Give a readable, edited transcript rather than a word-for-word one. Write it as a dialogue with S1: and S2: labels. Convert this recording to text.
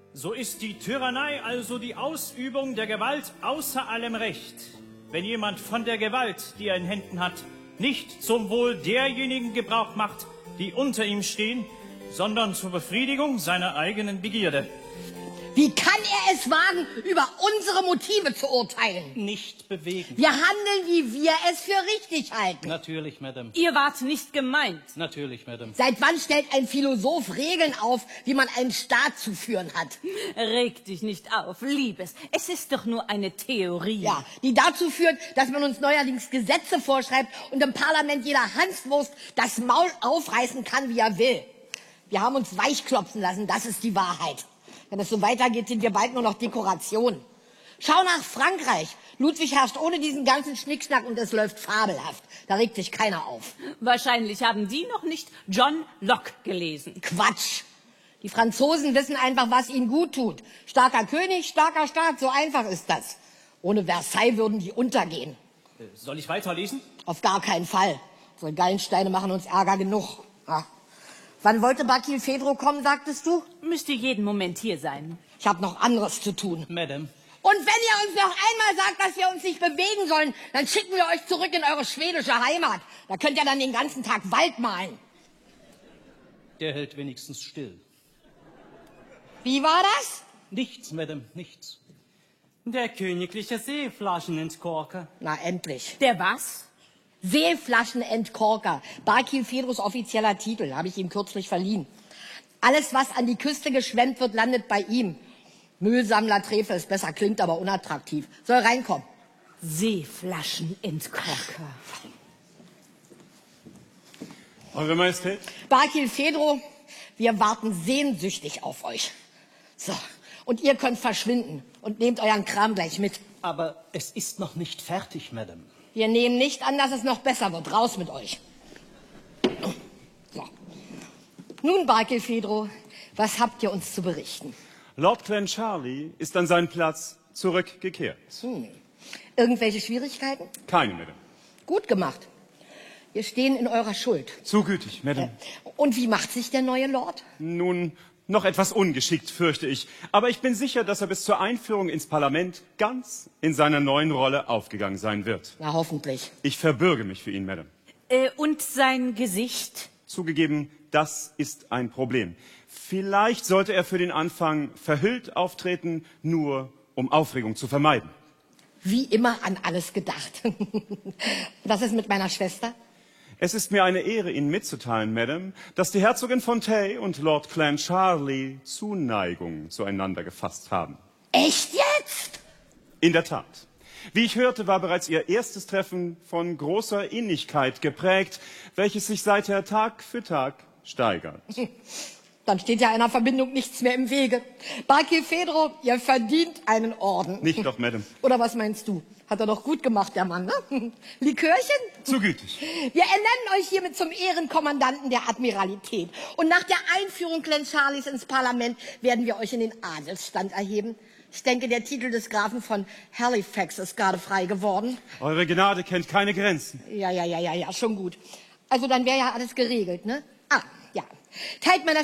S1: So ist die Tyrannei, also die Ausübung der Gewalt, außer allem Recht. Wenn jemand von der Gewalt, die er in Händen hat, nicht zum Wohl derjenigen Gebrauch macht, die unter ihm stehen, sondern zur Befriedigung seiner eigenen Begierde.
S2: Wie kann er es wagen, über unsere Motive zu urteilen?
S1: Nicht bewegen.
S2: Wir handeln, wie wir es für richtig halten.
S1: Natürlich, Madame.
S3: Ihr wart nicht gemeint.
S1: Natürlich, Madame.
S2: Seit wann stellt ein Philosoph Regeln auf, wie man einen Staat zu führen hat?
S3: Reg dich nicht auf, Liebes. Es ist doch nur eine Theorie.
S2: Ja, die dazu führt, dass man uns neuerdings Gesetze vorschreibt und im Parlament jeder Hanswurst das Maul aufreißen kann, wie er will. Wir haben uns weichklopfen lassen, das ist die Wahrheit. Wenn es so weitergeht, sind wir bald nur noch Dekoration. Schau nach Frankreich. Ludwig herrscht ohne diesen ganzen Schnickschnack und es läuft fabelhaft. Da regt sich keiner auf.
S3: Wahrscheinlich haben die noch nicht John Locke gelesen.
S2: Quatsch. Die Franzosen wissen einfach, was ihnen gut tut. Starker König, starker Staat, so einfach ist das. Ohne Versailles würden die untergehen.
S1: Soll ich weiterlesen?
S2: Auf gar keinen Fall. So Gallensteine machen uns Ärger genug. Ja. Wann wollte Barkilphedro kommen, sagtest du?
S3: Müsste jeden Moment hier sein.
S2: Ich habe noch anderes zu tun.
S1: Madame.
S2: Und wenn ihr uns noch einmal sagt, dass wir uns nicht bewegen sollen, dann schicken wir euch zurück in eure schwedische Heimat. Da könnt ihr dann den ganzen Tag Wald malen.
S1: Der hält wenigstens still.
S2: Wie war das?
S1: Nichts, Madame, nichts.
S4: Der königliche Seeflaschenentkorker.
S2: Na, endlich.
S3: Der was?
S2: Seeflaschenentkorker. Barkilphedros offizieller Titel, habe ich ihm kürzlich verliehen. Alles, was an die Küste geschwemmt wird, landet bei ihm. Müllsammler Trefe ist besser, klingt aber unattraktiv. Soll reinkommen.
S3: Seeflaschenentkorker.
S5: Eure Majestät?
S2: Barkilphedro, wir warten sehnsüchtig auf euch. So, und ihr könnt verschwinden und nehmt euren Kram gleich mit.
S1: Aber es ist noch nicht fertig, Madame.
S2: Wir nehmen nicht an, dass es noch besser wird. Raus mit euch. So. Nun, Barkilphedro, was habt ihr uns zu berichten?
S5: Lord Clancharlie ist an seinen Platz zurückgekehrt.
S2: Irgendwelche Schwierigkeiten?
S5: Keine, Madame.
S2: Gut gemacht. Wir stehen in eurer Schuld.
S5: Zu gütig, Madame.
S2: Und wie macht sich der neue Lord?
S5: Nun, noch etwas ungeschickt, fürchte ich. Aber ich bin sicher, dass er bis zur Einführung ins Parlament ganz in seiner neuen Rolle aufgegangen sein wird.
S2: Na, hoffentlich.
S5: Ich verbürge mich für ihn, Madame.
S3: Und sein Gesicht?
S5: Zugegeben, das ist ein Problem. Vielleicht sollte er für den Anfang verhüllt auftreten, nur um Aufregung zu vermeiden.
S2: Wie immer an alles gedacht. Was ist mit meiner Schwester?
S5: Es ist mir eine Ehre, Ihnen mitzuteilen, Madame, dass die Herzogin von Tay und Lord Clancharlie Zuneigung zueinander gefasst haben.
S2: Echt jetzt?
S5: In der Tat. Wie ich hörte, war bereits Ihr erstes Treffen von großer Innigkeit geprägt, welches sich seither Tag für Tag steigert.
S2: Dann steht ja einer Verbindung nichts mehr im Wege. Barkilphedro, ihr verdient einen Orden.
S5: Nicht doch, Madame.
S2: Oder was meinst du? Hat er doch gut gemacht, der Mann, ne? Likörchen?
S5: Zu gütig.
S2: Wir ernennen euch hiermit zum Ehrenkommandanten der Admiralität. Und nach der Einführung Clancharlies ins Parlament werden wir euch in den Adelsstand erheben. Ich denke, der Titel des Grafen von Halifax ist gerade frei geworden.
S5: Eure Gnade kennt keine Grenzen.
S2: Ja, schon gut. Also dann wäre ja alles geregelt, ne? Ah, ja. Teilt meiner